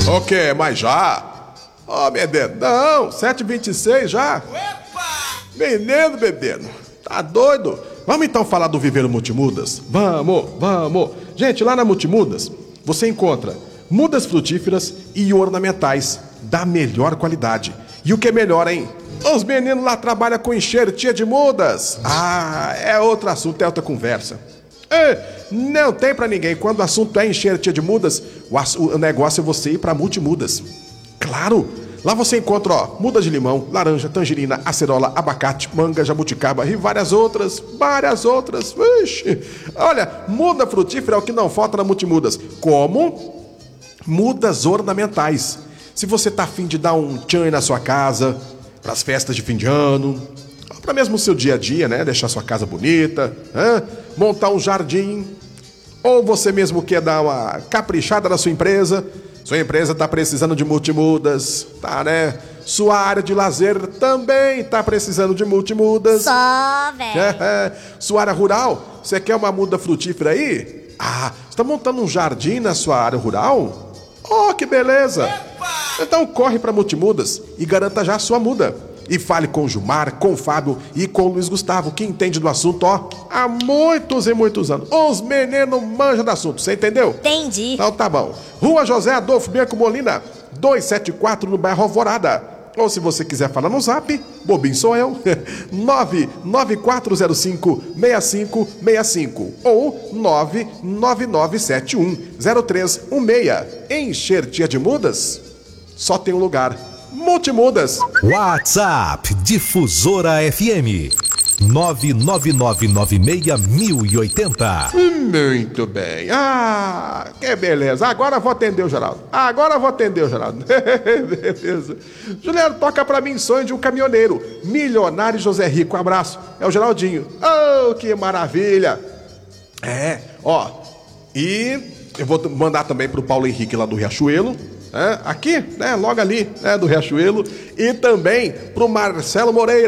O quê? Mas já? Ó, Bedeno, não, 7h26 já. Menino, Bedeno, tá doido? Vamos então falar do Viveiro Multimudas? Vamos. Gente, lá na Multimudas, você encontra mudas frutíferas e ornamentais da melhor qualidade. E o que é melhor, hein? Os meninos lá trabalham com enxertia de mudas. Ah, é outro assunto, é outra conversa. Não tem pra ninguém. Quando o assunto é enxertia de mudas, o negócio é você ir pra Multimudas. Claro! Lá você encontra, mudas de limão, laranja, tangerina, acerola, abacate, manga, jabuticaba e várias outras. Vixe. Olha, muda frutífera é o que não falta na Multimudas. Como mudas ornamentais. Se você tá afim de dar um tchan na sua casa, pras festas de fim de ano, ou pra mesmo o seu dia a dia, né? Deixar sua casa bonita, montar um jardim, ou você mesmo quer dar uma caprichada na sua empresa. Sua empresa tá precisando de Multimudas, tá, né? Sua área de lazer também tá precisando de Multimudas. Só, velho. Sua área rural, você quer uma muda frutífera aí? Você tá montando um jardim na sua área rural? Oh, que beleza! Então corre pra Multimudas e garanta já a sua muda. E fale com o Gilmar, com o Fábio e com o Luiz Gustavo, que entende do assunto, há muitos e muitos anos. Os meninos manjam do assunto, você entendeu? Entendi. Então tá bom. Rua José Adolfo Bianco Molina, 274, no bairro Alvorada. Ou se você quiser falar no zap, bobinho sou eu, 99405-6565 ou 99971-0316. Enxertia de mudas? Só tem um lugar. Multimudas. WhatsApp Difusora FM 999961080. Muito bem. Que beleza. Agora vou atender o Geraldo. Beleza. Juliano, toca pra mim Sonho de um Caminhoneiro. Milionário José Rico. Abraço. É o Geraldinho. Oh, que maravilha. E eu vou mandar também pro Paulo Henrique lá do Riachuelo. Aqui, né, logo ali, né, do Riachuelo. E também pro Marcelo Moreira.